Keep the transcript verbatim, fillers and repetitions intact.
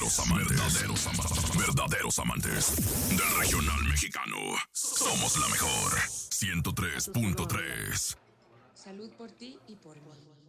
Verdaderos amantes. Verdaderos amantes. Verdaderos amantes. Del regional mexicano. Somos la mejor. ciento tres punto tres. Salud por ti y por mí.